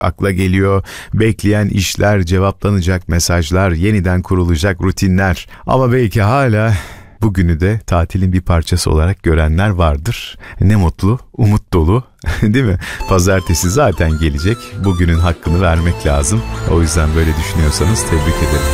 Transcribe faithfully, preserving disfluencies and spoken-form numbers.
akla geliyor. Bekleyen işler, cevaplanacak mesajlar, yeniden kurulacak rutinler. Ama belki hala bugünü de tatilin bir parçası olarak görenler vardır. Ne mutlu, umut dolu, değil mi? Pazartesi zaten gelecek. Bugünün hakkını vermek lazım. O yüzden böyle düşünüyorsanız tebrik ederim.